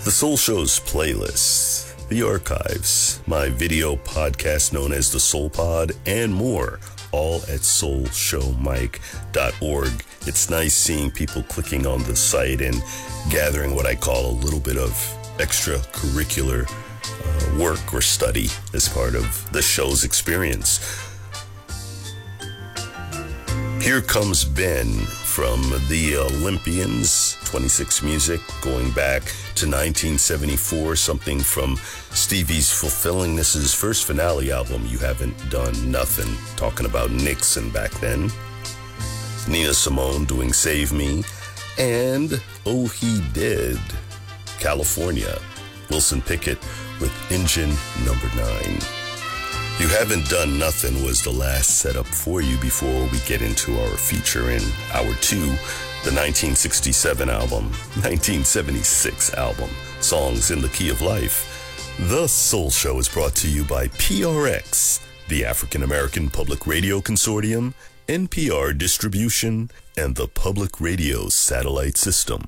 The Soul Show's playlist, the archives, my video podcast known as the Soul Pod, and more, all at soulshowmike.org. It's nice seeing people clicking on the site and gathering what I call a little bit of extracurricular work or study as part of the show's experience. Here Comes Ben from the Olympians, 26 music, going back to 1974, something from Stevie's Fulfillingness' first finale album, You Haven't Done Nothing, talking about Nixon back then. Nina Simone doing Save Me, and Oh He Did, California, Wilson Pickett with Engine Number 9. You Haven't Done Nothing was the last setup for you before we get into our feature in Hour 2, the 1967 album, 1976 album, Songs in the Key of Life. The Soul Show is brought to you by PRX, the African American Public Radio Consortium, NPR Distribution, and the Public Radio Satellite System.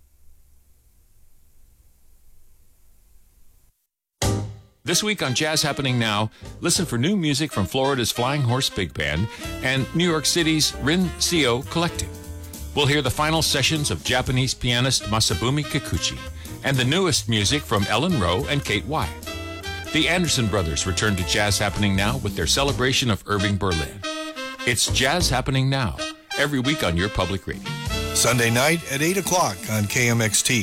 This week on Jazz Happening Now, listen for new music from Florida's Flying Horse Big Band and New York City's Rin-Seo Collective. We'll hear the final sessions of Japanese pianist Masabumi Kikuchi and the newest music from Ellen Rowe and Kate Wyatt. The Anderson Brothers return to Jazz Happening Now with their celebration of Irving Berlin. It's Jazz Happening Now, every week on your public radio. Sunday night at 8 o'clock on KMXT.